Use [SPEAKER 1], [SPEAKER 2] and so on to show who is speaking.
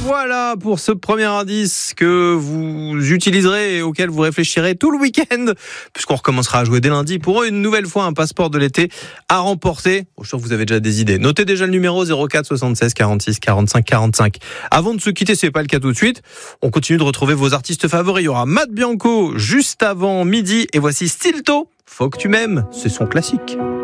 [SPEAKER 1] Voilà pour ce premier indice que vous utiliserez et auquel vous réfléchirez tout le week-end, puisqu'on recommencera à jouer dès lundi pour une nouvelle fois un passeport de l'été à remporter. Je suis sûr que vous avez déjà des idées. Notez déjà le numéro 04 76 46 45 45. Avant de se quitter, c'est pas le cas tout de suite, on continue de retrouver vos artistes favoris. Il y aura Matt Bianco juste avant midi et voici Stilto. Faut que tu m'aimes, c'est son classique.